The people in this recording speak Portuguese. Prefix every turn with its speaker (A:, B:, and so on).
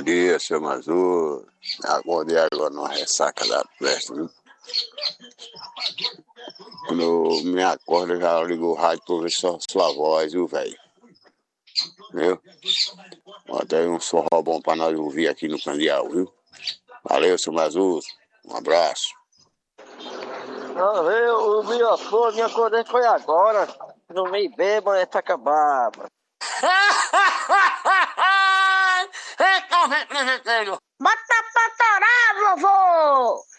A: Bom dia, seu Mazur. Acordei agora numa ressaca da peste, viu? Quando eu me acordo, eu já ligo o rádio pra ouvir só sua voz, viu, velho? Viu? Bota aí um forró bom pra nós ouvir aqui no Candial, viu? Valeu, seu Mazur. Um abraço.
B: Eu me acordei foi agora. No meio bêbado, é acabado.
C: Bota pra torar, vovô!